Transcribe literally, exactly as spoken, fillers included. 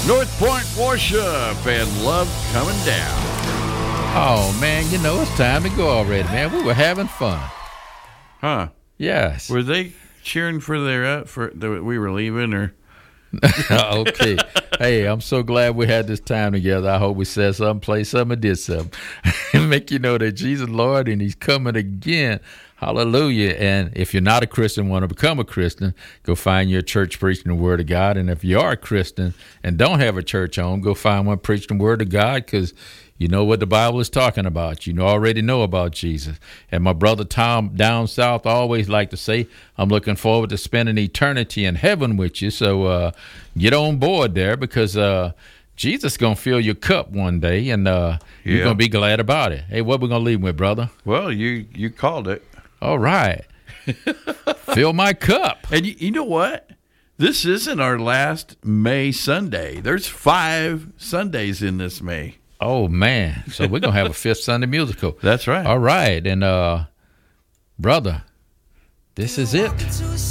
North Point Worship and Love Coming Down. Oh, man, you know, it's time to go already, man. We were having fun. Huh? Yes. Were they cheering for their uh, for that we were leaving, or? Okay. Hey, I'm so glad we had this time together. I hope we said something, played something, and did something. Make you know that Jesus Lord and he's coming again. Hallelujah. And if you're not a Christian, want to become a Christian, go find your church preaching the word of God. And if you are a Christian and don't have a church home, go find one preaching the word of God, because you know what the Bible is talking about. You already know about Jesus. And my brother Tom down south always like to say, I'm looking forward to spending eternity in heaven with you. So uh, get on board there, because uh, Jesus is going to fill your cup one day, and uh, Yeah. you're going to be glad about it. Hey, what we going to leave with, brother? Well, you you called it. All right. Fill my cup. And you, you know what? This isn't our last May Sunday. There's five Sundays in this May. Oh, man. So we're going to have a fifth Sunday musical. That's right. All right. And, uh, brother, this is it.